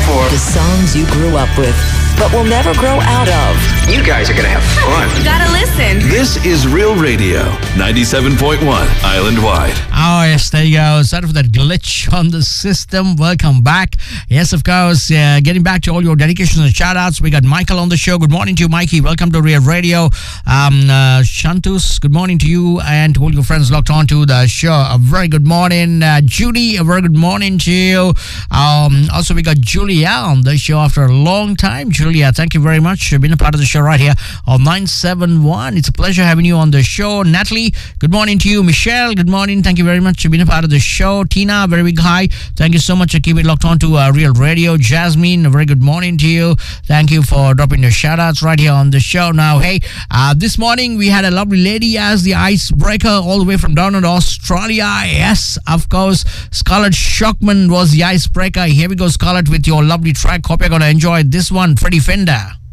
for. The songs you grew up with, but will never grow out of. You guys are going to have fun. Gotta listen. This is Real Radio, 97.1 Island-wide. Oh, yes, there you go. Sorry for that glitch on the system. Welcome back. Yes, of course, getting back to all your dedications and shout-outs. We got Michael on the show. Good morning to you, Mikey. Welcome to Real Radio. Shantus, good morning to you and to all your friends locked on to the show. A very good morning. Judy, a very good morning to you. Also, we got Julia on the show after a long time. Julia, thank you very much for being a part of the show right here on 971. It's a pleasure having you on the show. Natalie, good morning to you. Michelle, good morning. Thank you very much for being a part of the show. Tina, very big hi. Thank you so much for keeping it locked on to Real Radio. Jasmine, a very good morning to you. Thank you for dropping your shout outs right here on the show. Now, hey, this morning we had a lovely lady as the icebreaker all the way from down in Australia. Yes, of course, Scarlett Shockman was the icebreaker. Here we go, Scarlett, with your lovely track. Hope you're going to enjoy this one. Freddie Fender.